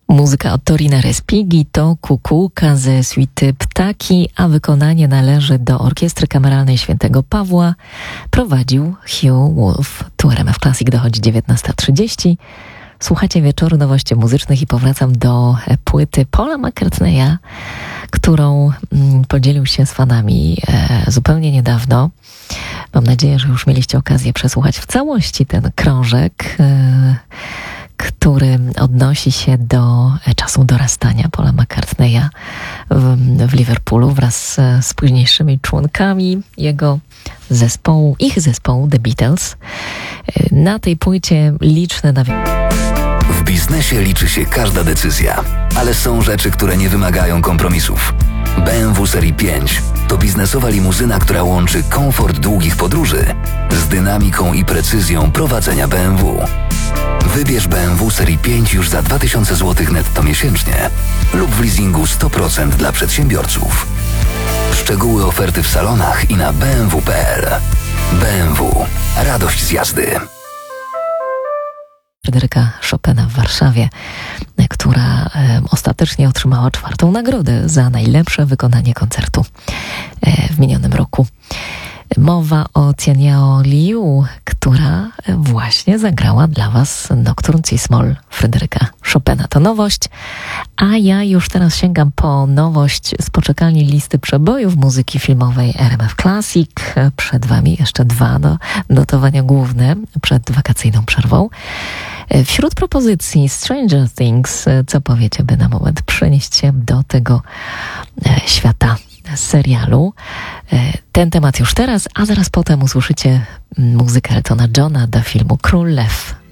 Muzyka od Torina Respighi to Kukułka ze suity Ptaki, a wykonanie należy do Orkiestry Kameralnej Świętego Pawła. Prowadził Hugh Wolf. Tu RMF Classic, dochodzi 19:30. Słuchacie Wieczoru Nowości Muzycznych i powracam do płyty Paula McCartneya, którą podzielił się z fanami zupełnie niedawno. Mam nadzieję, że już mieliście okazję przesłuchać w całości ten krążek, który odnosi się do czasu dorastania Paula McCartneya w Liverpoolu wraz z późniejszymi członkami jego zespołu, ich zespołu The Beatles. Na tej płycie liczne W biznesie liczy się każda decyzja, ale są rzeczy, które nie wymagają kompromisów. BMW Serii 5 to biznesowa limuzyna, która łączy komfort długich podróży z dynamiką i precyzją prowadzenia BMW. Wybierz BMW Serii 5 już za 2000 zł netto miesięcznie lub w leasingu 100% dla przedsiębiorców. Szczegóły oferty w salonach i na bmw.pl. BMW. Radość z jazdy. Fryderyka Chopina w Warszawie, która ostatecznie otrzymała 4. nagrodę za najlepsze wykonanie koncertu w minionym roku. Mowa o Tianjao Liu, która właśnie zagrała dla Was Nocturne Cis-moll Fryderyka Chopina. To nowość, a ja już teraz sięgam po nowość z poczekalni listy przebojów muzyki filmowej RMF Classic. Przed Wami jeszcze 2 notowania główne przed wakacyjną przerwą. Wśród propozycji Stranger Things, co powiecie, by na moment przenieść się do tego świata serialu. Ten temat już teraz, a zaraz potem usłyszycie muzykę Eltona Johna do filmu Król Lew.